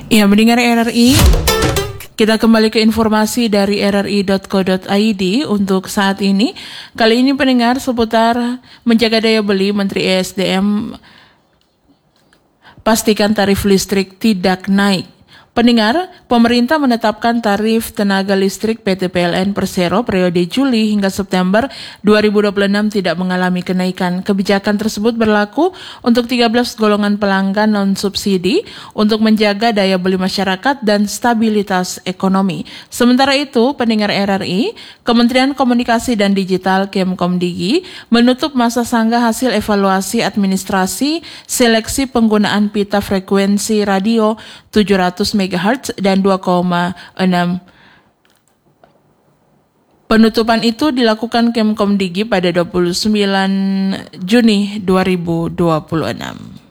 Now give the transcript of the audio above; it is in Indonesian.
Ya, mendengar RRI, kita kembali ke informasi dari rri.co.id untuk saat ini. Kali ini pendengar seputar menjaga daya beli, Menteri ESDM pastikan tarif listrik tidak naik. Pendengar, pemerintah menetapkan tarif tenaga listrik PT PLN Persero periode Juli hingga September 2026 tidak mengalami kenaikan. Kebijakan tersebut berlaku untuk 13 golongan pelanggan non-subsidi untuk menjaga daya beli masyarakat dan stabilitas ekonomi. Sementara itu, pendengar RRI, Kementerian Komunikasi dan Digital Kemkomdigi menutup masa sanggah hasil evaluasi administrasi seleksi penggunaan pita frekuensi radio 700 MHz dan 2,6. Penutupan itu dilakukan Kemkomdigi pada 29 Juni 2026.